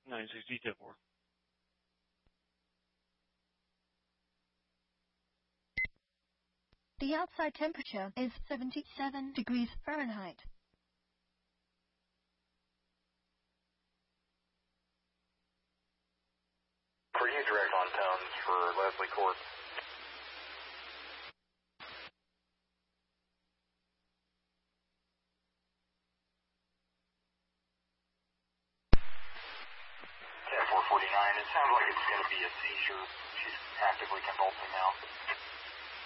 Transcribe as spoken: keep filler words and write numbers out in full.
nine sixty, ten four. The outside temperature is seventy-seven degrees Fahrenheit. For you, direct on tones for Leslie Court. ten four forty-nine, it sounds like it's going to be a seizure. She's actively convulsing now.